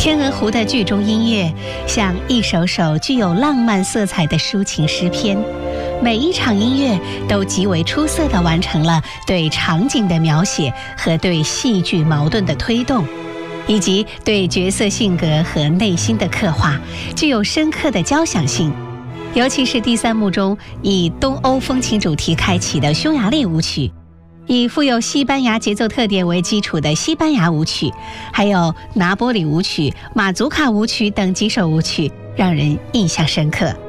天鹅湖的剧中音乐像一首首具有浪漫色彩的抒情诗篇，每一场音乐都极为出色地完成了对场景的描写和对戏剧矛盾的推动，以及对角色性格和内心的刻画，具有深刻的交响性。尤其是第三幕中以东欧风情主题开启的匈牙利舞曲，以富有西班牙节奏特点为基础的西班牙舞曲，还有拿波里舞曲、马祖卡舞曲等几首舞曲，让人印象深刻。